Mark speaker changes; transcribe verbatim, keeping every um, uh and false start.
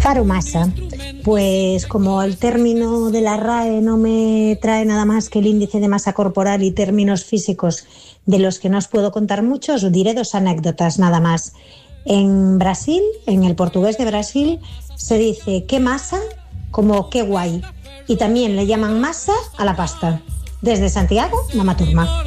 Speaker 1: Paro masa, pues como el término de la R A E no me trae nada más que el índice de masa corporal y términos físicos de los que no os puedo contar mucho, os diré dos anécdotas nada más. En Brasil, en el portugués de Brasil, se dice qué masa como qué guay, y también le llaman masa a la pasta. Desde Santiago, Mama Turma.